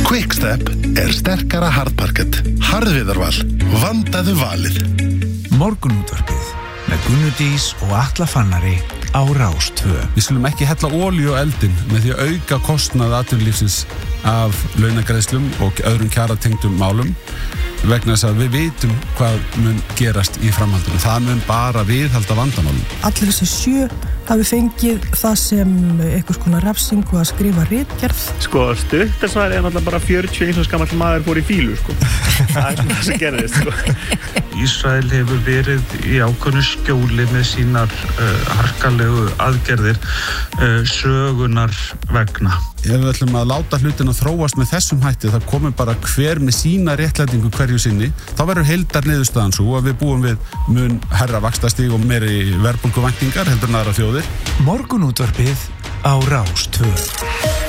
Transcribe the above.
Quickstep sterkara hardparkett. Harðviðarval. Vandaðu valið. Morgunútvarpið með Gunnu Dís og Atla Fannari á Rás 2. Við skulum ekki hella olíu á eldinn með því að auka kostnað atvinnulífsins af launagreiðslum og öðrum kjaratengdum málum vegna þess að við vitum hvað mun gerast í framhaldinu. Það mun bara viðhalda vandamálum. Allir þessi 7 hafi fengið það sem einhvers konar refsingu að skrifa ritgerð. Sko, stuttasvar náttúrulega bara 41 ára gamall maður fór í fílu, sko. Það það sem gerðist, sko. Ísrael hefur verið í ákveðnu skjóli með sínar harkalegu aðgerðir sögunar vegna. Ef við ætlum að láta hlutina þróast með þessum hætti, það komur bara hver með sína réttlætingu hverju sinni, þá verður heildar niðurstaðan svo að við búum við mun herra vaxtastig og meiri verðbólguvæntingar heldur en aðrar þjóðir. Morgunútvarpið á Rás 2.